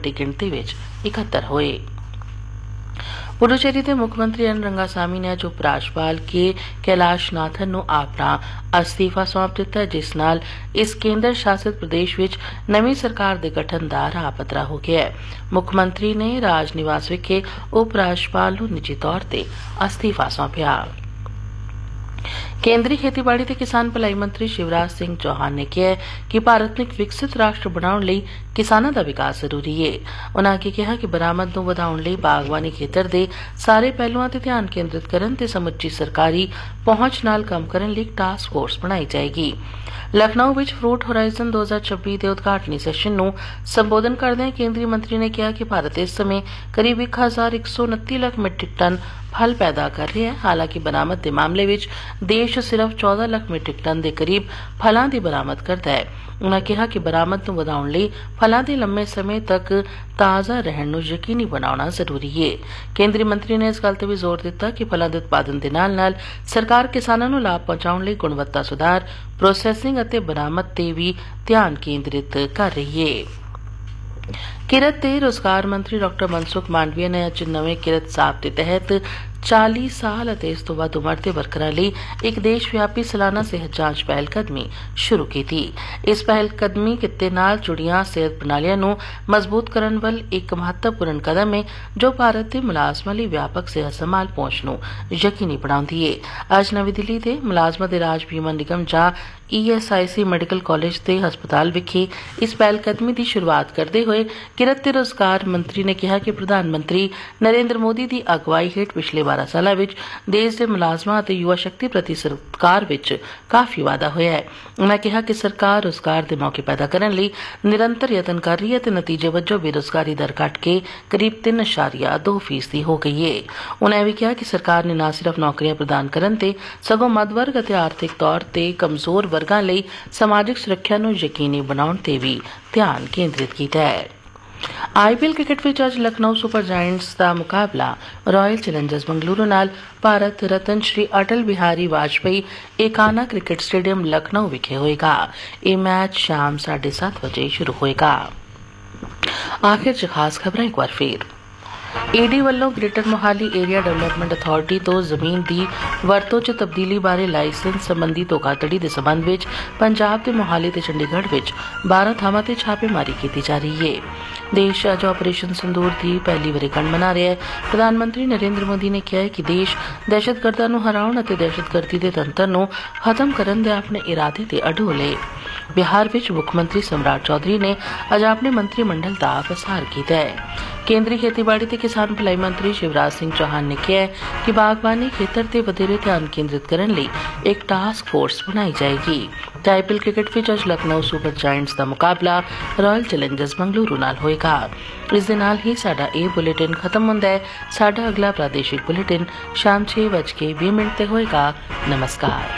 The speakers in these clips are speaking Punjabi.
ਵੱਡੀ ਗਿਣਤੀ ਵਿੱਚ ਇਕੱਤਰ ਹੋਏ। ਪੁਡੁਚੇਰੀ ਦੇ ਮੁੱਖ ਮੰਤਰੀ ਐਨ ਰੰਗਾਸਾਮੀ ਨੇ ਅੱਜ ਉਪ ਰਾਜਪਾਲ ਕੇ ਕੈਲਾਸ਼ ਨਾਥਨ ਨੂੰ ਆਪਣਾ ਅਸਤੀਫਾ ਸੌਂਪ ਦਿੱਤਾ, ਜਿਸ ਨਾਲ ਇਸ ਕੇਂਦਰ ਸ਼ਾਸਿਤ ਪ੍ਰਦੇਸ਼ ਵਿੱਚ ਨਵੀਂ ਸਰਕਾਰ ਦੇ ਗਠਨ ਦਾ ਰਾਹ ਪੱਧਰਾ ਹੋ ਗਿਆ ਹੈ। ਮੁੱਖ ਮੰਤਰੀ ਨੇ ਰਾਜ ਨਿਵਾਸ ਵਿਖੇ ਉਪ ਰਾਜਪਾਲ ਨੂੰ ਨਿੱਜੀ ਤੌਰ ਤੇ ਅਸਤੀਫਾ ਸੌਂਪਿਆ। ਕੇਂਦਰੀ ਖੇਤੀਬਾੜੀ ਤੇ ਕਿਸਾਨ ਭਲਾਈ ਮੰਤਰੀ ਸ਼ਿਵਰਾਜ ਸਿੰਘ ਚੌਹਾਨ ਨੇ ਕਿਹਾ ਕਿ ਭਾਰਤ ਨੂੰ ਇੱਕ ਵਿਕਸਿਤ ਰਾਸ਼ਟਰ ਬਣਾਉਣ ਲਈ ਕਿਸਾਨਾਂ ਦਾ ਵਿਕਾਸ ਜ਼ਰੂਰੀ ਹੈ। ਉਨ੍ਹਾਂ ਅੱਗੇ ਕਿਹਾ ਕਿ ਬਰਾਮਦ ਨੂੰ ਵਧਾਉਣ ਲਈ ਬਾਗਬਾਨੀ ਖੇਤਰ ਦੇ ਸਾਰੇ ਪਹਿਲੂਆਂ ਤੇ ਧਿਆਨ ਕੇਂਦਰਿਤ ਕਰਨ ਤੇ ਸਮੁੱਚੀ ਸਰਕਾਰੀ ਪਹੁੰਚ ਨਾਲ ਕੰਮ ਕਰਨ ਲਈ ਇੱਕ ਟਾਸਕ ਫੋਰਸ ਬਣਾਈ ਜਾਏਗੀ। ਲਖਨਊ ਵਿੱਚ ਫਰੂਟ ਹੋਰਾਈਜ਼ਨ 2026 ਦੇ ਉਦਘਾਟਨੀ ਸੈਸ਼ਨ ਨੂੰ ਸੰਬੋਧਨ ਕਰਦਿਆਂ ਕੇਂਦਰੀ ਮੰਤਰੀ ਨੇ ਕਿਹਾ ਕਿ ਭਾਰਤ ਇਸ ਸਮੇਂ ਕਰੀਬ 1129 ਲੱਖ ਮੀਟ੍ਰਿਕ ਟਨ ਫਲ ਪੈਦਾ ਕਰ ਰਿਹਾ ਹੈ। ਹਾਲਾਂਕਿ ਬਰਾਮਦ ਦੇ ਮਾਮਲੇ ਵਿੱਚ ਦੇਸ਼ ਸਿਰਫ 14 ਲੱਖ ਮੀਟ੍ਰਿਕ ਟਨ ਦੇ ਕਰੀਬ ਫਲਾਂ ਦੀ ਬਰਾਮਦ ਕਰਦਾ ਹੈ। ਉਨ੍ਹਾਂ ਕਿਹਾ ਕਿ ਬਰਾਮਦ ਨੂੰ ਵਧਾਉਣ ਲਈ ਫਲਾਂ ਦੇ ਲੰਮੇ ਸਮੇਂ ਤੱਕ ਤਾਜ਼ਾ ਰਹਿਣ ਨੂੰ ਯਕੀਨੀ ਬਣਾਉਣਾ ਜ਼ਰੂਰੀ ਹੈ। ਕੇਂਦਰੀ ਮੰਤਰੀ ਨੇ ਇਸ ਗੱਲ ਤੇ ਵੀ ਜ਼ੋਰ ਦਿੱਤਾ ਕਿ ਫਲਾਂ ਦੇ ਉਤਪਾਦਨ ਦੇ ਨਾਲ-ਨਾਲ ਸਰਕਾਰ ਕਿਸਾਨਾਂ ਨੂੰ ਲਾਭ ਪਹੁੰਚਾਉਣ ਲਈ ਗੁਣਵੱਤਾ ਸੁਧਾਰ, ਪ੍ਰੋਸੈਸਿੰਗ ਅਤੇ ਬਰਾਮਦ ਤੇ ਵੀ ਧਿਆਨ ਕੇਂਦਰਿਤ ਕਰ ਰਹੀ ਹੈ। ਕਿਰਤ ਤੇ ਰੋਜ਼ਗਾਰ ਮੰਤਰੀ ਡਾਕਟਰ ਮਨਸੁਖ ਮਾਂਡਵੀਆ ਨੇ ਅੱਜ ਨਵੇਂ ਕਿਰਤ ਜ਼ਾਬਤੇ ਤਹਿਤ 40 ਸਾਲ ਅਤੇ ਇਸ ਤੋਂ ਵੱਧ ਉਮਰ ਦੇ ਵਰਕਰਾਂ ਲਈ ਇੱਕ ਦੇਸ਼ ਵਿਆਪੀ ਸਾਲਾਨਾ ਸਿਹਤ ਜਾਂਚ ਪਹਿਲਕਦਮੀ ਸ਼ੁਰੂ ਕੀਤੀ। ਇਸ ਪਹਿਲਕਦਮੀ ਕਿੱਤੇ ਨਾਲ ਜੁੜੀਆਂ ਸਿਹਤ ਪ੍ਰਣਾਲੀਆਂ ਨੂੰ ਮਜ਼ਬੂਤ ਕਰਨ ਵੱਲ ਇੱਕ ਮਹੱਤਵਪੂਰਨ ਕਦਮ ਹੈ, ਜੋ ਭਾਰਤ ਦੇ ਮੁਲਾਜ਼ਮਾਂ ਲਈ ਵਿਆਪਕ ਸਿਹਤ ਸੰਭਾਲ ਪਹੁੰਚ ਨੂੰ ਯਕੀਨੀ ਬਣਾਉਂਦੀ ਹੈ। ਅੱਜ ਨਵੀਂ ਦਿੱਲੀ ਦੇ ਮੁਲਾਜ਼ਮਾਂ ਦੇ ਰਾਜ ਬੀਮਾ ਨਿਗਮ ਜਾਂ ESIC ਮੈਡੀਕਲ ਕਾਲਜ ਤੇ ਹਸਪਤਾਲ ਵਿਖੇ ਇਸ ਪਹਿਲਕਦਮੀ ਦੀ ਸ਼ੁਰੂਆਤ ਕਰਦੇ ਹੋਏ ਕਿਰਤ ਤੇ ਰੋਜ਼ਗਾਰ ਮੰਤਰੀ ਨੇ ਕਿਹਾ ਕਿ ਪ੍ਰਧਾਨ ਮੰਤਰੀ ਨਰਿੰਦਰ ਮੋਦੀ ਦੀ ਅਗਵਾਈ ਹੇਠ ਪਿਛਲੇ 12 ਸਾਲਾਂ ਵਿੱਚ ਦੇਸ਼ ਦੇ ਮੁਲਾਜ਼ਮਾਂ ਅਤੇ ਯੁਵਾ ਸ਼ਕਤੀ ਪ੍ਰਤੀ ਸਰਕਾਰ ਵਿੱਚ ਕਾਫੀ ਵਾਧਾ ਹੋਇਆ ਹੈ। ਉਨ੍ਹਾਂ ਕਿਹਾ ਕਿ ਸਰਕਾਰ ਰੋਜ਼ਗਾਰ ਦੇ ਮੌਕੇ ਪੈਦਾ ਕਰਨ ਲਈ ਨਿਰੰਤਰ ਯਤਨ ਕਰ ਰਹੀ ਹੈ ਤੇ ਨਤੀਜੇ ਵਜੋਂ ਬੇਰੁਜ਼ਗਾਰੀ ਦਰ ਘਟ ਕੇ ਕਰੀਬ 3.2% ਹੋ ਗਈ ਹੈ। ਉਨ੍ਹਾਂ ਇਹ ਵੀ ਕਿਹਾ ਕਿ ਸਰਕਾਰ ਨੇ ਨਾ ਸਿਰਫ ਨੌਕਰੀਆਂ ਪ੍ਰਦਾਨ ਕਰਨ ਤੇ ਸਗੋਂ ਮੱਧ ਵਰਗ ਅਤੇ ਆਰਥਿਕ ਤੌਰ ਤੇ ਕਮਜ਼ੋਰ ਵਰਗਾਂ ਲਈ ਸਮਾਜਿਕ ਸੁਰੱਖਿਆ ਨੂੰ ਯਕੀਨੀ ਬਣਾਉਣ ਤੇ ਵੀ ਧਿਆਨ ਕੇਂਦਰਿਤ ਕੀਤਾ ਹੈ। IPL ਕ੍ਰਿਕਟ ਵਿੱਚ ਅੱਜ ਲਖਨਊ ਸੁਪਰ ਜਾਇੰਟਸ ਦਾ ਮੁਕਾਬਲਾ ਰਾਇਲ ਚੈਲੰਜਰਸ ਬੰਗਲੁਰੂ ਨਾਲ ਭਾਰਤ ਰਤਨ ਸ਼੍ਰੀ ਅਟਲ ਬਿਹਾਰੀ ਵਾਜਪੇਈ ਏਕਾਨਾ ਕ੍ਰਿਕਟ ਸਟੇਡੀਅਮ ਲਖਨਊ ਵਿਖੇ ਹੋਏਗਾ। ਇਹ ਮੈਚ ਸ਼ਾਮ 7:30 ਵਜੇ ਸ਼ੁਰੂ ਹੋਏਗਾ। ਆਖਿਰ 'ਚ ਖਾਸ ਖਬਰਾਂ ਇੱਕ ਵਾਰ ਫੇਰ। ईडी ਵੱਲੋਂ greater Mohali area development authority ਤੋਂ ਜ਼ਮੀਨ ਦੀ ਵਰਤੋਂ 'ਚ ਤਬਦੀਲੀ ਬਾਰੇ ਲਾਇਸੈਂਸ ਸੰਬੰਧੀ ਧੋਖਾਧੜੀ ਦੇ ਸਬੰਧ ਵਿੱਚ ਪੰਜਾਬ ਦੇ ਮੋਹਾਲੀ ਤੇ ਚੰਡੀਗੜ੍ਹ ਵਿੱਚ 12 ਥਾਵਾਂ ਤੇ ਛਾਪੇਮਾਰੀ ਕੀਤੀ ਜਾ ਰਹੀ ਹੈ। ਦੇਸ਼ ਅੱਜ ਆਪਰੇਸ਼ਨ ਸਿੰਦੂਰ ਦੀ ਪਹਿਲੀ ਵਰ੍ਹੇਗੰਢ ਮਨਾ ਰਿਹਾ ਹੈ। ਪ੍ਰਧਾਨ ਮੰਤਰੀ ਨਰਿੰਦਰ ਮੋਦੀ ਨੇ ਕਿਹਾ ਹੈ ਕਿ ਦੇਸ਼ ਦਹਿਸ਼ਤਗਰਦਾਂ ਨੂੰ ਹਰਾਉਣ ਅਤੇ ਦਹਿਸ਼ਤਗਰਦੀ ਦੇ ਤੰਤਰ ਨੂੰ ਖਤਮ ਕਰਨ ਦੇ ਆਪਣੇ ਇਰਾਦੇ ਤੇ ਅਡੋਲ ਹੈ। ਬਿਹਾਰ ਵਿੱਚ ਮੁੱਖ ਮੰਤਰੀ ਸਮਰਾਟ ਚੌਧਰੀ ਨੇ ਅੱਜ ਆਪਣੇ ਮੰਤਰੀ ਮੰਡਲ ਦਾ ਵਿਸਥਾਰ ਕੀਤਾ ਹੈ। ਕੇਂਦਰੀ ਖੇਤੀਬਾੜੀ ਤੇ ਕਿਸਾਨ ਭਲਾਈ ਮੰਤਰੀ ਸ਼ਿਵਰਾਜ ਸਿੰਘ ਚੌਹਾਨ ਨੇ ਕਿਹਾ ਹੈ ਕਿ ਬਾਗਬਾਨੀ ਖੇਤਰ ਤੇ ਵਧੇਰੇ ਧਿਆਨ ਕੇਂਦਰਿਤ ਕਰਨ ਲਈ ਇੱਕ ਟਾਸਕ ਫੋਰਸ ਬਣਾਈ ਜਾਏਗੀ। IPL ਕ੍ਰਿਕਟ ਵਿੱਚ ਅੱਜ ਲਖਨਊ ਸੁਪਰ ਜਾਇੰਟਸ ਦਾ ਮੁਕਾਬਲਾ ਰਾਇਲ ਚੈਲੰਜਰਸ ਬੰਗਲੁਰੂ ਨਾਲ ਹੋਏਗਾ। ਇਸ ਦੇ ਨਾਲ ਹੀ ਸਾਡਾ ਇਹ ਬੁਲੇਟਿਨ ਖਤਮ ਹੁੰਦਾ ਹੈ। ਸਾਡਾ ਅਗਲਾ ਪ੍ਰਾਦੇਸ਼ਿਕ ਬੁਲੇਟਿਨ ਸ਼ਾਮ 6:20 ਤੇ ਹੋਏਗਾ। नमस्कार।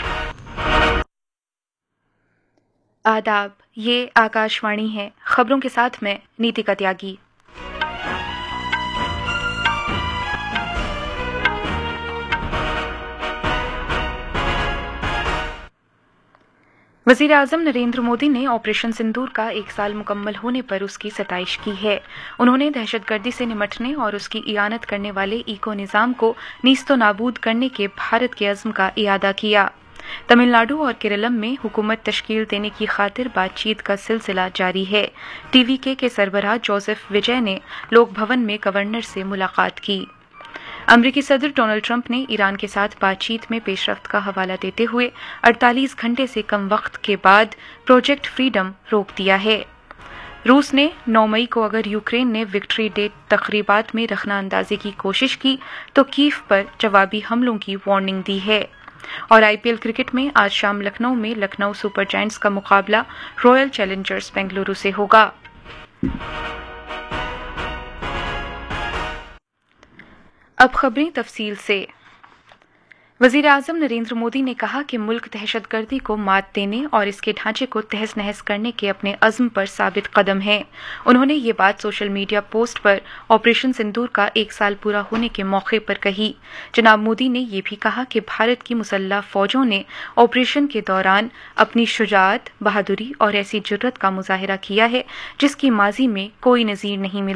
आदाब, ये आकाशवाणी है। खबरों के साथ मैं नीतिका त्यागी। वज़ीर आज़म नरेंद्र मोदी ने ऑपरेशन सिंदूर का 1 साल मुकम्मल होने पर उसकी सताइश की है। उन्होंने दहशतगर्दी से निमटने और उसकी इयानत करने वाले इको निज़ाम को नीस्तो नाबूद करने के भारत के अज़्म का इयादा किया। तमिलनाडु और केरलम में हुकूमत तश्कील देने की खातिर बातचीत का सिलसिला जारी है। TVK के सरबराह जोसेफ विजय ने लोक भवन में गवर्नर से मुलाकात की। अमरीकी सदर डोनाल्ड ट्रंप ने ईरान के साथ बातचीत में पेशरफ्त का हवाला देते हुए 48 घंटे से कम वक्त के बाद प्रोजेक्ट फ्रीडम रोक दिया है। रूस ने 9 मई को अगर यूक्रेन ने विक्ट्री डे तकरीबात में रखना अंदाजे की कोशिश की तो कीव पर जवाबी हमलों की वार्निंग दी है। और IPL क्रिकेट में आज शाम लखनऊ में लखनऊ सुपर जायंट्स का मुकाबला रॉयल चैलेंजर्स बेंगलुरु से होगा। अब खबरें तफसील से। वज़ीर आज़म नरेंद्र मोदी ने कहा कि मुल्क दहशतगर्दी को मात देने और इसके ढांचे को तहस नहस करने के अपने अज़्म पर साबित कदम है। उन्होंने ये बात सोशल मीडिया पोस्ट पर ऑपरेशन सिंदूर का 1 साल पूरा होने के मौके पर कही। जनाब मोदी ने यह भी कहा कि भारत की मुसल्लह फौजों ने ऑपरेशन के दौरान अपनी शुजाअत, बहादुरी और ऐसी जुर्रत का मुजाहिरा किया है जिसकी माजी में कोई नज़ीर नहीं मिली।